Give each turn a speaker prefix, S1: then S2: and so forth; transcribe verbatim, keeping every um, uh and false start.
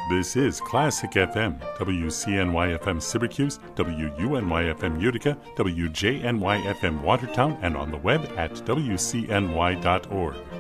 S1: This is Classic F M, W C N Y F M Syracuse, W U N Y F M Utica, W J N Y F M Watertown, and on the web at W C N Y dot org.